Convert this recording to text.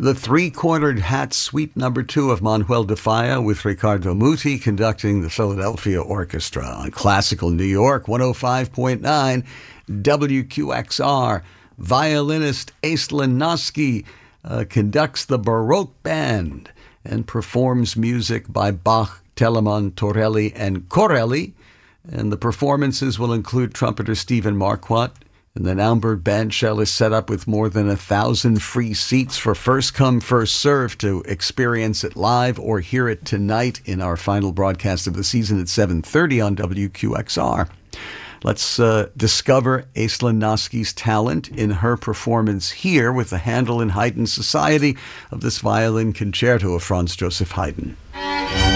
The Three-Cornered Hat Suite No. 2 of Manuel de Falla with Riccardo Muti conducting the Philadelphia Orchestra on Classical New York 105.9 WQXR. Violinist Aislinn Noske conducts the Baroque Band and performs music by Bach, Telemann, Torelli, and Corelli. And the performances will include trumpeter Stephen Marquardt. And the Naumburg Bandshell is set up with more than 1,000 free seats for first come, first serve to experience it live or hear it tonight in our final broadcast of the season at 7:30 on WQXR. Let's discover Aislinn Noske's talent in her performance here with the Handel and Haydn Society of this violin concerto of Franz Joseph Haydn.